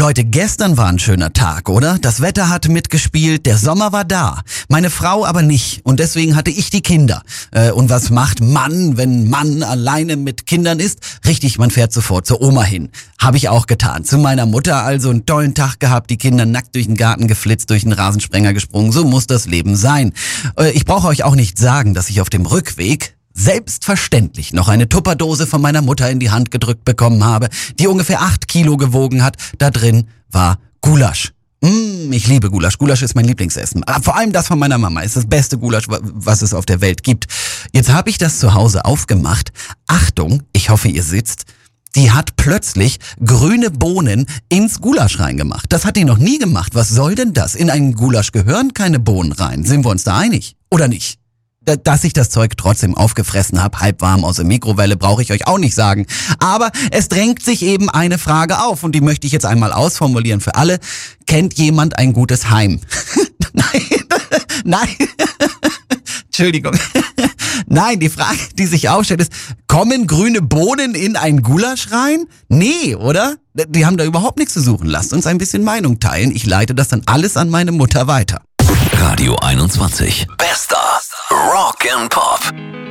Leute, gestern war ein schöner Tag, oder? Das Wetter hat mitgespielt, der Sommer war da. Meine Frau aber nicht und deswegen hatte ich die Kinder. Und was macht Mann, wenn Mann alleine mit Kindern ist? Richtig, man fährt sofort zur Oma hin. Habe ich auch getan. Zu meiner Mutter also einen tollen Tag gehabt, die Kinder nackt durch den Garten geflitzt, durch den Rasensprenger gesprungen. So muss das Leben sein. Ich brauche euch auch nicht sagen, dass ich auf dem Rückweg selbstverständlich noch eine Tupperdose von meiner Mutter in die Hand gedrückt bekommen habe, die ungefähr 8 Kilo gewogen hat. Da drin war Gulasch. Ich liebe Gulasch. Gulasch ist mein Lieblingsessen. Vor allem das von meiner Mama ist das beste Gulasch, was es auf der Welt gibt. Jetzt habe ich das zu Hause aufgemacht. Achtung, ich hoffe, ihr sitzt. Die hat plötzlich grüne Bohnen ins Gulasch reingemacht. Das hat die noch nie gemacht. Was soll denn das? In einen Gulasch gehören keine Bohnen rein. Sind wir uns da einig? Oder nicht? Dass ich das Zeug trotzdem aufgefressen habe, halb warm aus der Mikrowelle, brauche ich euch auch nicht sagen. Aber es drängt sich eben eine Frage auf und die möchte ich jetzt einmal ausformulieren für alle. Kennt jemand ein gutes Heim? Nein. Entschuldigung. Nein, die Frage, die sich aufstellt, ist, kommen grüne Bohnen in ein Gulasch rein? Nee, oder? Die haben da überhaupt nichts zu suchen. Lasst uns ein bisschen Meinung teilen. Ich leite das dann alles an meine Mutter weiter. Radio 21. Bester Rock and Pop.